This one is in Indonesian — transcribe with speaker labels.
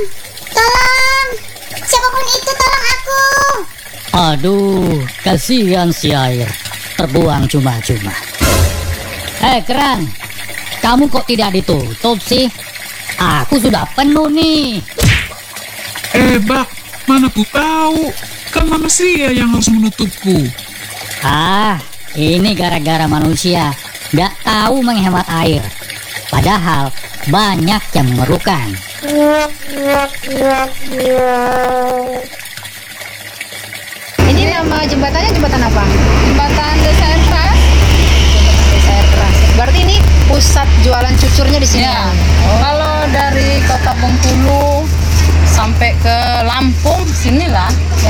Speaker 1: Tolong! Siapapun itu, tolong aku!
Speaker 2: Aduh, kasihan si air, terbuang cuma-cuma. Kerang, kamu kok tidak ditutup sih? Aku sudah penuh nih.
Speaker 3: Bak, mana ku tahu? Kan manusia yang harus menutupku.
Speaker 2: Ini gara-gara manusia nggak tahu menghemat air. Padahal banyak yang memerlukan.
Speaker 4: Ini nama jembatannya jembatan apa?